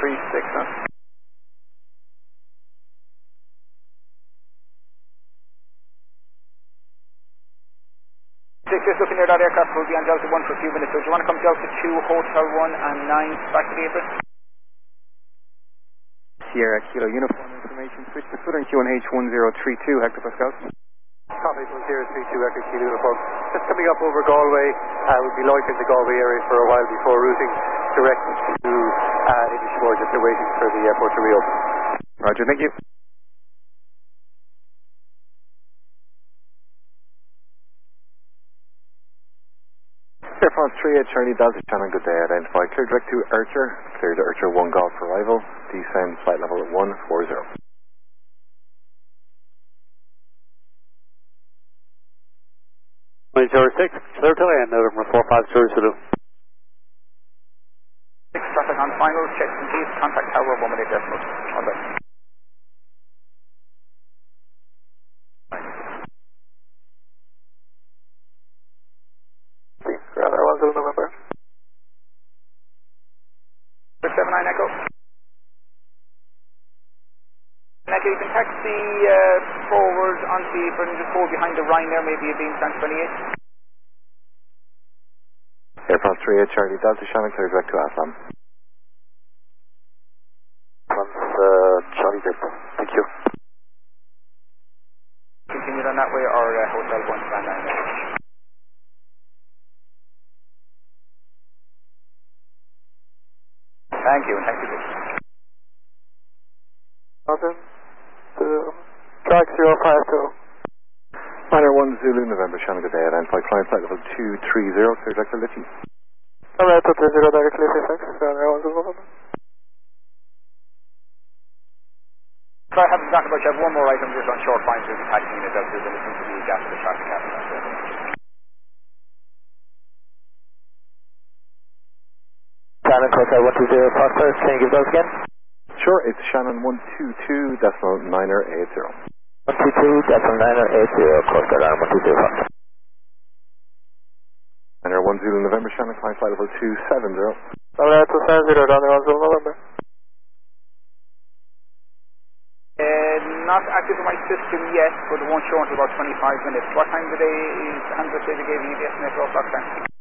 huh? Just looking at that aircraft will be on Delta 1 for a few minutes, so do you want to come Delta 2, Hotel 1 and 9 back to the apron? Sierra Kilo Uniform information, switch to footer Q1H1032, hectopascals. Copy 1032, Echo Kilo Uniform. Just coming up over Galway, we'll be loitering the Galway area for a while before routing direct to Inishmore, just waiting for the airport to reopen. Roger, thank you. Air France 38, Charlie Delta, Shannon, good day, identify, clear direct to Archer, clear to Archer 1 Golf arrival, descend flight level at 140. 6, clear to land, November 4500. Traffic on final, check complete, contact tower 1 minute decimal. On that. Ground Air 10 November. 79 Echo. Echo, you can taxi forward onto the apron, just hold behind the Ryanair, maybe a beam Trans 28. Air France 38, Charlie Delta, Shannon, clear direct to Aslam. Charlie Delta, thank you. Continue on that way, or Hotel 1 stand down there. Thank you, and thank you. London, track 052. Minor 1 Zulu, November, Shannon, good day, identify, climb flight level 230, clear direct to Litchi. Alright, 230, direct to Litchi, thanks. Ground Air 10 November. So I haven't forgotten about you, I have one more item just on short lines, we'll be taxiing it out to the listen to the gas of the traffic captain. Shannon, Hotel 120, Foster, can you give those again? Sure, it's Shannon 122, decimal 980. 122, decimal 980, Coastal Alarm 120, Foster. Minor 1 Zulu, November, Shannon, climb flight level 270. Alright, 270, down there 1 Zulu, November. Not active in my system yet, but it won't show until about 25 minutes. What time do they, how much they gave you the estimate for clock time?